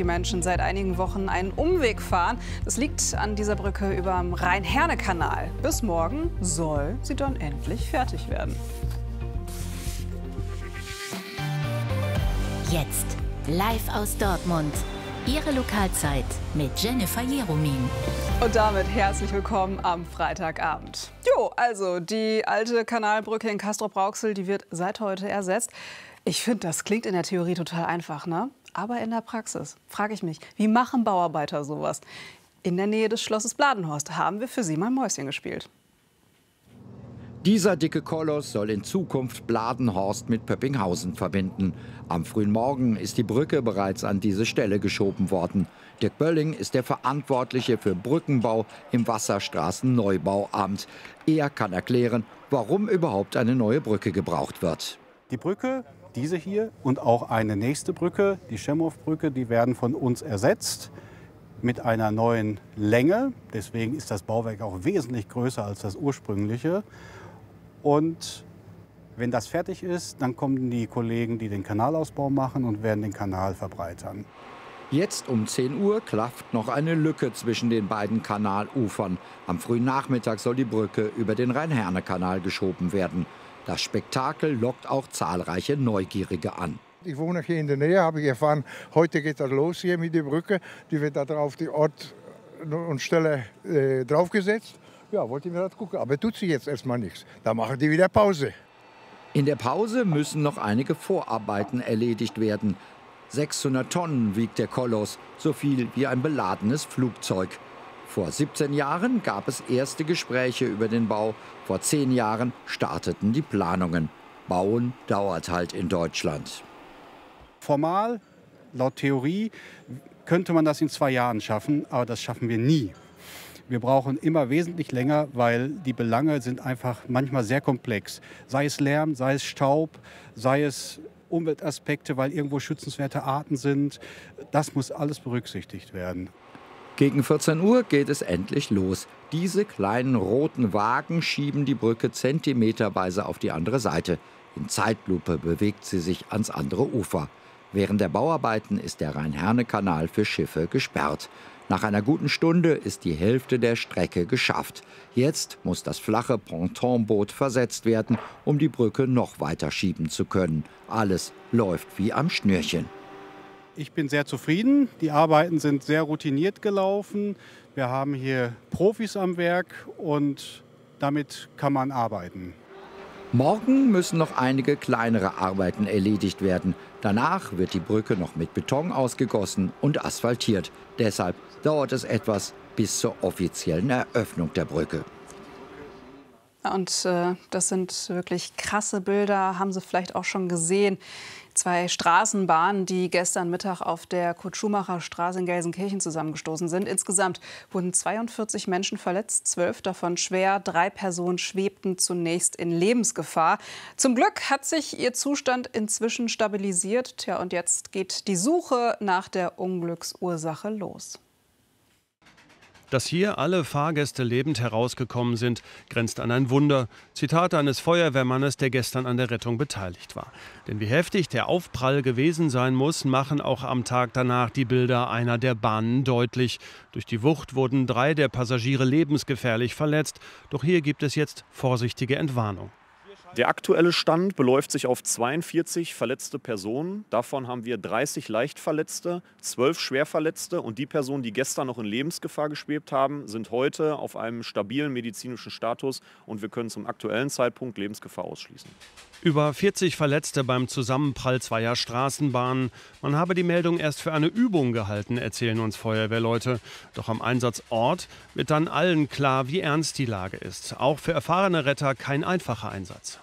die Menschen seit einigen Wochen einen Umweg fahren. Das liegt an dieser Brücke über dem Rhein-Herne-Kanal. Bis morgen soll sie dann endlich fertig werden. Jetzt live aus Dortmund. Ihre Lokalzeit mit Jennifer Jeromin. Und damit herzlich willkommen am Freitagabend. Jo, also die alte Kanalbrücke in Castrop-Rauxel, die wird seit heute ersetzt. Ich finde, das klingt in der Theorie total einfach, ne? Aber in der Praxis frage ich mich, wie machen Bauarbeiter sowas? In der Nähe des Schlosses Bladenhorst haben wir für Sie mal Mäuschen gespielt. Dieser dicke Koloss soll in Zukunft Bladenhorst mit Pöppinghausen verbinden. Am frühen Morgen ist die Brücke bereits an diese Stelle geschoben worden. Dirk Bölling ist der Verantwortliche für Brückenbau im Wasserstraßenneubauamt. Er kann erklären, warum überhaupt eine neue Brücke gebraucht wird. Die Brücke, diese hier und auch eine nächste Brücke, die Schemhoff-Brücke, die werden von uns ersetzt mit einer neuen Länge. Deswegen ist das Bauwerk auch wesentlich größer als das ursprüngliche. Und wenn das fertig ist, dann kommen die Kollegen, die den Kanalausbau machen und werden den Kanal verbreitern. Jetzt um 10 Uhr klafft noch eine Lücke zwischen den beiden Kanalufern. Am frühen Nachmittag soll die Brücke über den Rhein-Herne-Kanal geschoben werden. Das Spektakel lockt auch zahlreiche Neugierige an. Ich wohne hier in der Nähe, habe ich erfahren, heute geht das los hier mit der Brücke. Die wird da drauf die Ort und Stelle draufgesetzt. Ja, wollte ich mir das gucken, aber tut sie jetzt erstmal nichts. Da machen die wieder Pause. In der Pause müssen noch einige Vorarbeiten erledigt werden. 600 Tonnen wiegt der Koloss, so viel wie ein beladenes Flugzeug. Vor 17 Jahren gab es erste Gespräche über den Bau. Vor 10 Jahren starteten die Planungen. Bauen dauert halt in Deutschland. Formal, laut Theorie, könnte man das in 2 Jahren schaffen, aber das schaffen wir nie. Wir brauchen immer wesentlich länger, weil die Belange sind einfach manchmal sehr komplex. Sei es Lärm, sei es Staub, sei es Umweltaspekte, weil irgendwo schützenswerte Arten sind. Das muss alles berücksichtigt werden. Gegen 14 Uhr geht es endlich los. Diese kleinen roten Wagen schieben die Brücke zentimeterweise auf die andere Seite. In Zeitlupe bewegt sie sich ans andere Ufer. Während der Bauarbeiten ist der Rhein-Herne-Kanal für Schiffe gesperrt. Nach einer guten Stunde ist die Hälfte der Strecke geschafft. Jetzt muss das flache Pontonboot versetzt werden, um die Brücke noch weiter schieben zu können. Alles läuft wie am Schnürchen. Ich bin sehr zufrieden. Die Arbeiten sind sehr routiniert gelaufen. Wir haben hier Profis am Werk und damit kann man arbeiten. Morgen müssen noch einige kleinere Arbeiten erledigt werden. Danach wird die Brücke noch mit Beton ausgegossen und asphaltiert. Deshalb dauert es etwas bis zur offiziellen Eröffnung der Brücke. Und das sind wirklich krasse Bilder, haben Sie vielleicht auch schon gesehen. 2 Straßenbahnen, die gestern Mittag auf der Kurt-Schumacher-Straße in Gelsenkirchen zusammengestoßen sind. Insgesamt wurden 42 Menschen verletzt, 12 davon schwer. 3 Personen schwebten zunächst in Lebensgefahr. Zum Glück hat sich ihr Zustand inzwischen stabilisiert. Tja, und jetzt geht die Suche nach der Unglücksursache los. Dass hier alle Fahrgäste lebend herausgekommen sind, grenzt an ein Wunder. Zitat eines Feuerwehrmannes, der gestern an der Rettung beteiligt war. Denn wie heftig der Aufprall gewesen sein muss, machen auch am Tag danach die Bilder einer der Bahnen deutlich. Durch die Wucht wurden 3 der Passagiere lebensgefährlich verletzt. Doch hier gibt es jetzt vorsichtige Entwarnung. Der aktuelle Stand beläuft sich auf 42 verletzte Personen. Davon haben wir 30 Leichtverletzte, 12 Schwerverletzte. Und die Personen, die gestern noch in Lebensgefahr geschwebt haben, sind heute auf einem stabilen medizinischen Status. Und wir können zum aktuellen Zeitpunkt Lebensgefahr ausschließen. Über 40 Verletzte beim Zusammenprall 2 Straßenbahnen. Man habe die Meldung erst für eine Übung gehalten, erzählen uns Feuerwehrleute. Doch am Einsatzort wird dann allen klar, wie ernst die Lage ist. Auch für erfahrene Retter kein einfacher Einsatz.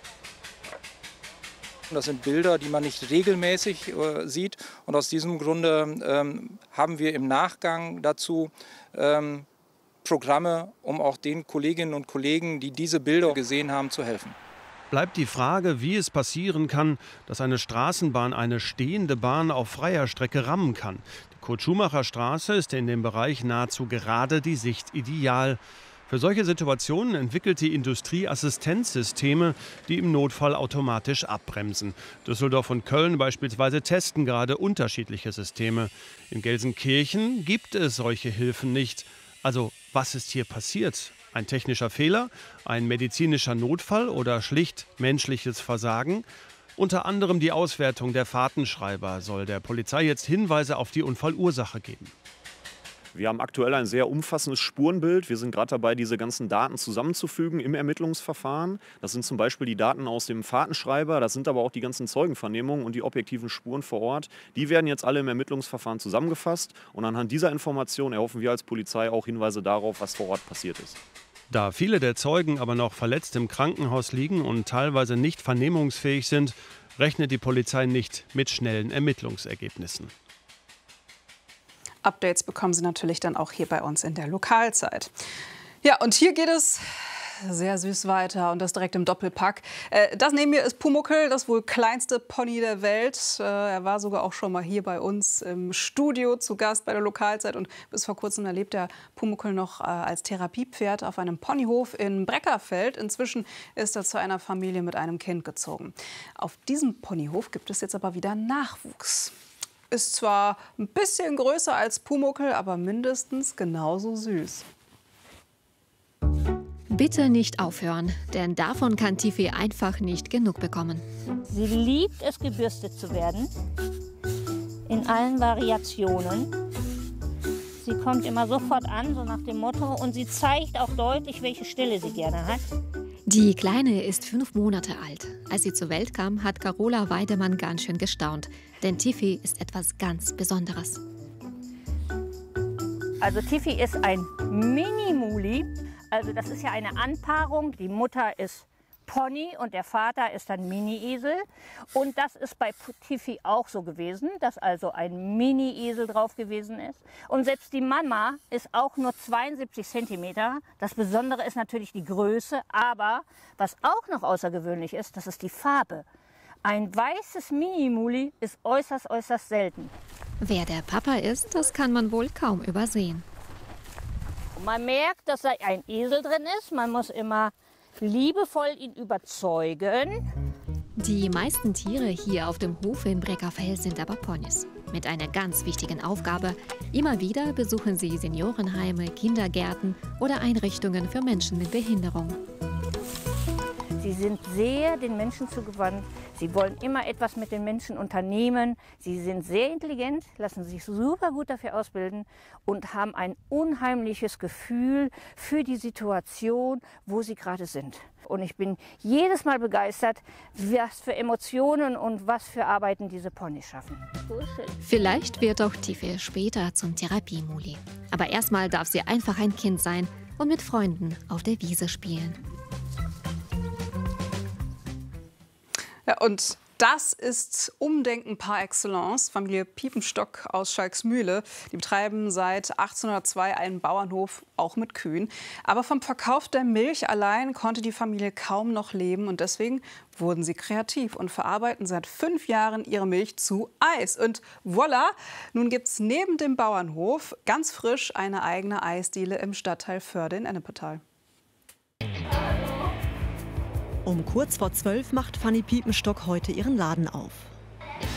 Das sind Bilder, die man nicht regelmäßig sieht. Und aus diesem Grunde haben wir im Nachgang dazu Programme, um auch den Kolleginnen und Kollegen, die diese Bilder gesehen haben, zu helfen. Bleibt die Frage, wie es passieren kann, dass eine Straßenbahn eine stehende Bahn auf freier Strecke rammen kann. Die Kurt-Schumacher-Straße ist in dem Bereich nahezu gerade die Sicht ideal. Für solche Situationen entwickelt die Industrie Assistenzsysteme, die im Notfall automatisch abbremsen. Düsseldorf und Köln beispielsweise testen gerade unterschiedliche Systeme. In Gelsenkirchen gibt es solche Hilfen nicht. Also, was ist hier passiert? Ein technischer Fehler, ein medizinischer Notfall oder schlicht menschliches Versagen? Unter anderem die Auswertung der Fahrtenschreiber soll der Polizei jetzt Hinweise auf die Unfallursache geben. Wir haben aktuell ein sehr umfassendes Spurenbild. Wir sind gerade dabei, diese ganzen Daten zusammenzufügen im Ermittlungsverfahren. Das sind zum Beispiel die Daten aus dem Fahrtenschreiber, das sind aber auch die ganzen Zeugenvernehmungen und die objektiven Spuren vor Ort. Die werden jetzt alle im Ermittlungsverfahren zusammengefasst und anhand dieser Information erhoffen wir als Polizei auch Hinweise darauf, was vor Ort passiert ist. Da viele der Zeugen aber noch verletzt im Krankenhaus liegen und teilweise nicht vernehmungsfähig sind, rechnet die Polizei nicht mit schnellen Ermittlungsergebnissen. Updates bekommen Sie natürlich dann auch hier bei uns in der Lokalzeit. Ja, und hier geht es sehr süß weiter und das direkt im Doppelpack. Das neben mir ist Pumuckl, das wohl kleinste Pony der Welt. Er war sogar auch schon mal hier bei uns im Studio zu Gast bei der Lokalzeit. Und bis vor kurzem erlebt der Pumuckl noch als Therapiepferd auf einem Ponyhof in Breckerfeld. Inzwischen ist er zu einer Familie mit einem Kind gezogen. Auf diesem Ponyhof gibt es jetzt aber wieder Nachwuchs. Ist zwar ein bisschen größer als Pumuckl, aber mindestens genauso süß. Bitte nicht aufhören, denn davon kann Tiffy einfach nicht genug bekommen. Sie liebt es, gebürstet zu werden, in allen Variationen. Sie kommt immer sofort an, so nach dem Motto, und sie zeigt auch deutlich, welche Stelle sie gerne hat. Die Kleine ist 5 Monate alt. Als sie zur Welt kam, hat Carola Weidemann ganz schön gestaunt. Denn Tiffy ist etwas ganz Besonderes. Also Tiffy ist ein Mini-Muli. Also das ist ja eine Anpaarung. Die Mutter ist Pony und der Vater ist ein Mini-Esel. Und das ist bei Tiffy auch so gewesen, dass also ein Mini-Esel drauf gewesen ist. Und selbst die Mama ist auch nur 72 cm. Das Besondere ist natürlich die Größe, aber was auch noch außergewöhnlich ist, das ist die Farbe. Ein weißes Mini-Muli ist äußerst, äußerst selten. Wer der Papa ist, das kann man wohl kaum übersehen. Man merkt, dass da ein Esel drin ist. Man muss immer liebevoll ihn überzeugen. Die meisten Tiere hier auf dem Hof in Breckerfeld sind aber Ponys. Mit einer ganz wichtigen Aufgabe. Immer wieder besuchen sie Seniorenheime, Kindergärten oder Einrichtungen für Menschen mit Behinderung. Sie sind sehr den Menschen zugewandt. Sie wollen immer etwas mit den Menschen unternehmen. Sie sind sehr intelligent, lassen sich super gut dafür ausbilden und haben ein unheimliches Gefühl für die Situation, wo sie gerade sind. Und ich bin jedes Mal begeistert, was für Emotionen und was für Arbeiten diese Ponys schaffen. Vielleicht wird auch Tiffy später zum Therapiemuli. Aber erstmal darf sie einfach ein Kind sein und mit Freunden auf der Wiese spielen. Ja, und das ist Umdenken par excellence. Familie Piepenstock aus Schalksmühle. Die betreiben seit 1802 einen Bauernhof, auch mit Kühen. Aber vom Verkauf der Milch allein konnte die Familie kaum noch leben. Und deswegen wurden sie kreativ und verarbeiten seit 5 Jahren ihre Milch zu Eis. Und voilà, nun gibt es neben dem Bauernhof ganz frisch eine eigene Eisdiele im Stadtteil Förde in Ennepetal. Um kurz vor 12 macht Fanny Piepenstock heute ihren Laden auf.